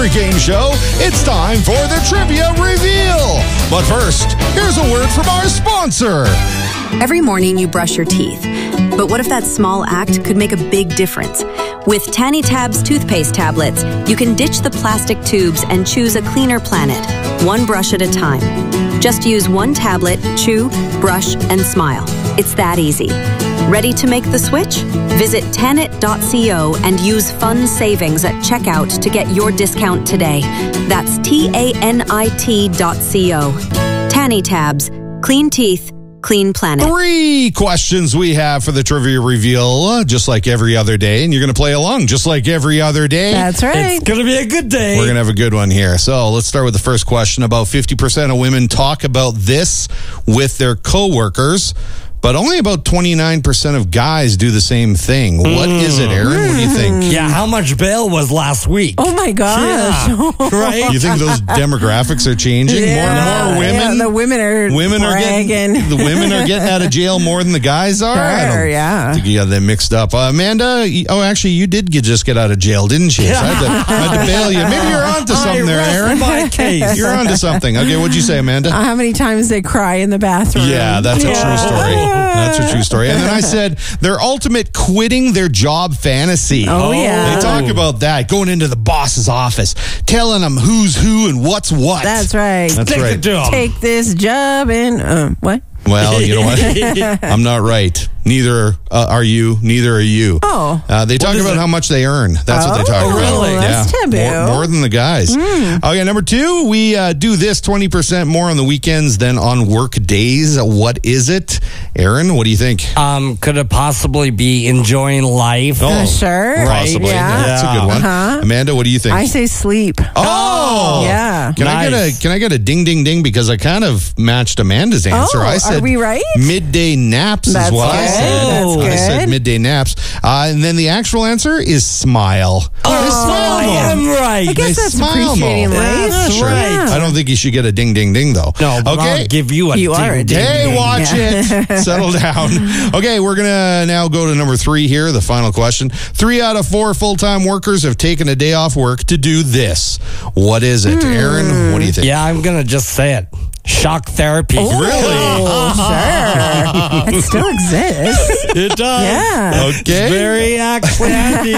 Laundry Game Show, it's time for the Trivia Reveal. But first, here's a word from our sponsor. Every morning you brush your teeth. But what if that small act could make a big difference? With Tanny Tabs toothpaste tablets, you can ditch the plastic tubes and choose a cleaner planet, one brush at a time. Just use one tablet, chew, brush, and smile. It's that easy. Ready to make the switch? Visit Tanit.co and use fund savings at checkout to get your discount today. That's TANIT.co. Tanny Tabs. Clean teeth. Clean planet. 3 questions we have for the Trivia Reveal, just like every other day, and you're going to play along just like every other day. That's right. It's going to be a good day. We're going to have a good one here. So let's start with the first question. About 50% of women talk about this with their coworkers, but only about 29% of guys do the same thing. What is it, Aaron? What do you think? Yeah, how much bail was last week? Oh my gosh. Yeah, right? You think those demographics are changing? More women? Yeah, the women are bragging. The women are getting out of jail more than the guys are? Sure, I think you got them mixed up. Amanda, actually, you did just get out of jail, didn't you? So I had to bail you. Maybe you're onto something there, Aaron. My case. You're onto something. Okay, what'd you say, Amanda? How many times they cry in the bathroom? Yeah, that's a true story. That's a true story. And then I said their ultimate quitting their job fantasy. Oh, yeah. They talk about that, going into the boss's office, telling them who's who and what's what. That's right. That's right. Take this job and what? Well, you know what? I'm not right. Neither are you. Neither are you. Oh. They talk about how much they earn. That's what they talk about. Really? That's taboo. More than the guys. Okay, number 2, we do this 20% more on the weekends than on work days. What is it? Aaron, what do you think? Could it possibly be enjoying life? Sure. Possibly. Yeah. That's a good one. Amanda, what do you think? I say sleep. Oh! Yeah. Can I get a ding ding ding because I kind of matched Amanda's answer. I said are we right? midday naps is what I said. That's good. I said midday naps. And then the actual answer is smile. I am right. I guess that's smile appreciating more. life. That's Sure. right. I don't think you should get a ding ding ding though. No, but okay. I'll give you a You are a ding. Hey, watch it. Settle down. Okay, we're going to now go to number 3 here, the final question. 3 out of 4 full-time workers have taken a day off work to do this. What is it? Aaron, what do you think? Yeah, I'm going to just say it. Shock therapy. Really? Oh, sure. It still exists. It does. Yeah. Okay. It's very actually handy.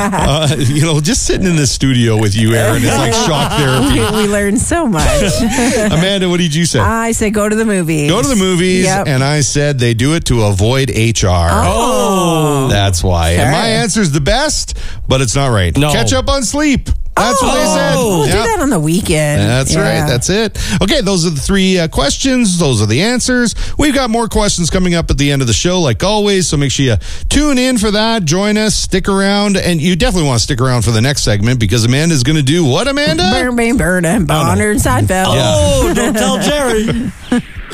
Just sitting in the studio with you, Aaron, is like shock therapy. We learned so much. Amanda, what did you say? I say go to the movies. Go to the movies, Yep. and I said they do it to avoid HR. Oh. That's why. Sure. And my answer's the best, but it's not right. No. Catch up on sleep. That's what they said. We'll Yep. do that on the weekend. That's right. That's it. Okay, those are the 3 questions. Those are the answers. We've got more questions coming up at the end of the show, like always, so make sure you tune in for that. Join us. Stick around. And you definitely want to stick around for the next segment because Amanda's going to do what, Amanda? Burn, Bonner, and Seinfeld. Oh, don't tell Jerry.